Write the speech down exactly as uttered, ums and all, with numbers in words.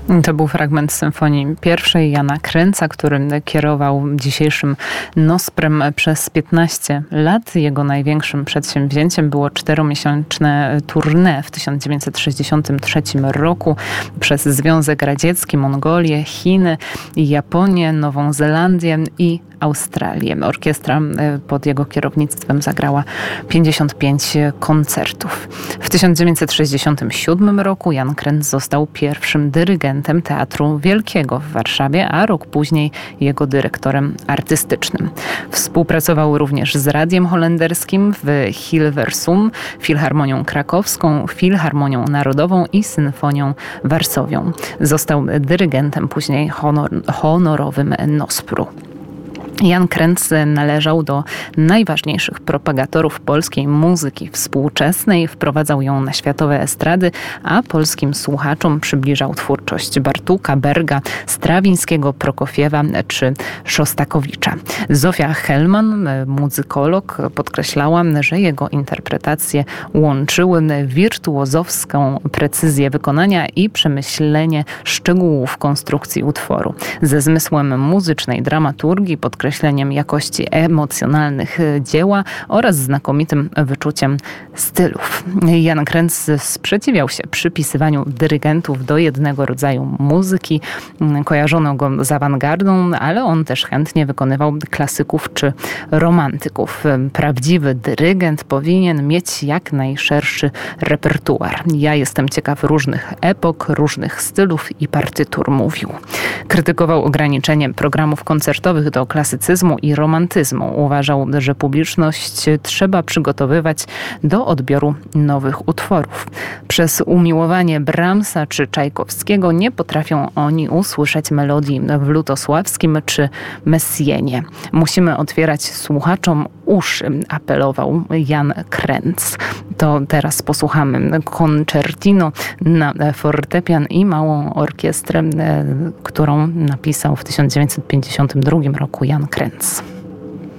To był fragment symfonii pierwszej Jana Krenza, który kierował dzisiejszym Nosprem przez piętnaście lat. Jego największym przedsięwzięciem było czteromiesięczne tournée w tysiąc dziewięćset sześćdziesiątym trzecim roku przez Związek Radziecki, Mongolię, Chiny, Japonię, Nową Zelandię i Australię. Orkiestra pod jego kierownictwem zagrała pięćdziesiąt pięć koncertów. W tysiąc dziewięćset sześćdziesiątym siódmym roku Jan Krenz został pierwszym dyrygentem Teatru Wielkiego w Warszawie, a rok później jego dyrektorem artystycznym. Współpracował również z Radiem Holenderskim w Hilversum, Filharmonią Krakowską, Filharmonią Narodową i Symfonią Warsowią. Został dyrygentem później honor, honorowym Nospru. Jan Krenz należał do najważniejszych propagatorów polskiej muzyki współczesnej, wprowadzał ją na światowe estrady, a polskim słuchaczom przybliżał twórczość Bartuka, Berga, Strawińskiego, Prokofiewa czy Szostakowicza. Zofia Hellman, muzykolog, podkreślała, że jego interpretacje łączyły wirtuozowską precyzję wykonania i przemyślenie szczegółów konstrukcji utworu ze zmysłem muzycznej dramaturgii, podkreślając określeniem jakości emocjonalnych dzieła oraz znakomitym wyczuciem stylów. Jan Krenz sprzeciwiał się przypisywaniu dyrygentów do jednego rodzaju muzyki. Kojarzono go z awangardą, ale on też chętnie wykonywał klasyków czy romantyków. Prawdziwy dyrygent powinien mieć jak najszerszy repertuar. Ja jestem ciekaw różnych epok, różnych stylów i partytur, mówił. Krytykował ograniczenie programów koncertowych do klasycyzmu i romantyzmu. Uważał, że publiczność trzeba przygotowywać do odbioru nowych utworów. Przez umiłowanie Brahmsa czy Czajkowskiego nie potrafią oni usłyszeć melodii w Lutosławskim czy Messienie. Musimy otwierać słuchaczom uszy, apelował Jan Krenz. To teraz posłuchamy concertino na fortepian i małą orkiestrę, którą napisał w tysiąc dziewięćset pięćdziesiątym drugim roku Jan Krenz.